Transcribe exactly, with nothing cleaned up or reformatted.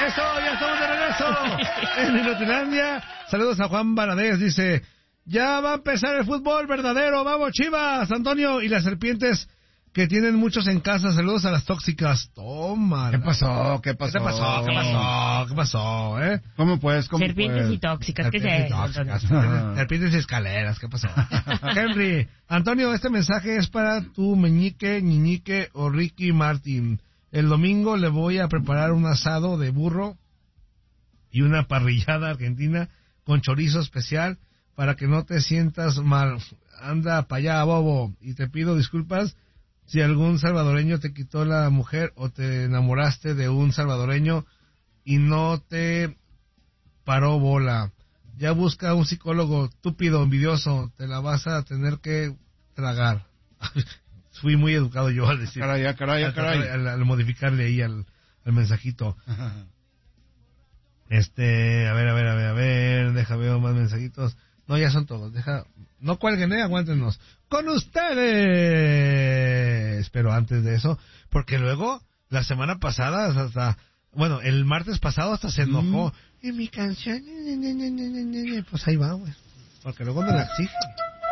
Eso, ya estamos de regreso en Inutilandia. Saludos a Juan Valadez, dice, ya va a empezar el fútbol verdadero, vamos Chivas, Antonio, y las serpientes que tienen muchos en casa, saludos a las tóxicas. Toma. ¿Qué pasó? ¿Qué pasó? ¿Qué te pasó? ¿Qué pasó? ¿Qué pasó? ¿Eh? ¿Cómo pues? ¿Cómo serpientes pues? y tóxicas, ¿qué Serpientes sé? y tóxicas, serpientes, serpientes y escaleras, ¿qué pasó? Henry, Antonio, este mensaje es para tu meñique, ñiñique o Ricky Martin. El domingo le voy a preparar un asado de burro y una parrillada argentina con chorizo especial para que no te sientas mal. Anda para allá, bobo, y te pido disculpas si algún salvadoreño te quitó la mujer o te enamoraste de un salvadoreño y no te paró bola. Ya busca un psicólogo túpido, envidioso, te la vas a tener que tragar. Fui muy educado yo al decir. Caray, caray, al, caray. al, al modificarle ahí al, al mensajito. Este, a ver, a ver, a ver, a ver, deja ver más mensajitos. No, ya son todos, deja, no cuelguen, eh, aguántenos. Con ustedes. Pero antes de eso, porque luego, la semana pasada, hasta, bueno, el martes pasado hasta se enojó. Mm. Y mi canción, pues ahí va, güey. Porque luego me la exigen.